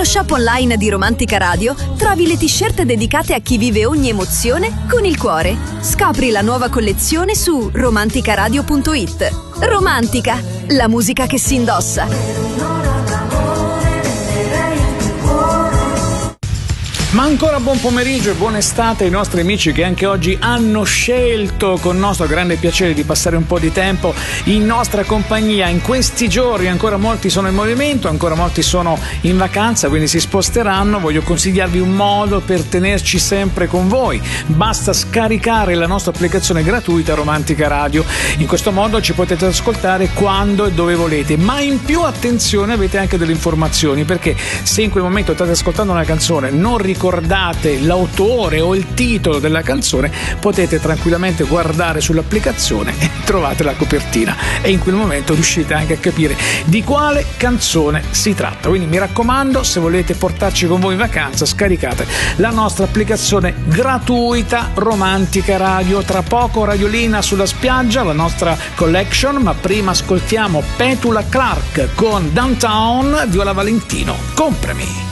shop online di Romantica Radio trovi le t-shirt dedicate a chi vive ogni emozione con il cuore. Scopri la nuova collezione su romanticaradio.it. Romantica, la musica che si indossa. Ma ancora buon pomeriggio e buona estate ai nostri amici che anche oggi hanno scelto con nostro grande piacere di passare un po' di tempo in nostra compagnia. In questi giorni ancora molti sono in movimento, ancora molti sono in vacanza, quindi si sposteranno. Voglio consigliarvi un modo per tenerci sempre con voi. Basta scaricare la nostra applicazione gratuita Romantica Radio. In questo modo ci potete ascoltare quando e dove volete, ma in più attenzione, avete anche delle informazioni, perché se in quel momento state ascoltando una canzone non ricordate l'autore o il titolo della canzone, potete tranquillamente guardare sull'applicazione e trovate la copertina, e in quel momento riuscite anche a capire di quale canzone si tratta. Quindi mi raccomando, se volete portarci con voi in vacanza, scaricate la nostra applicazione gratuita Romantica Radio. Tra poco Radiolina sulla spiaggia, la nostra collection, ma prima ascoltiamo Petula Clark con Downtown, Viola Valentino. Comprami.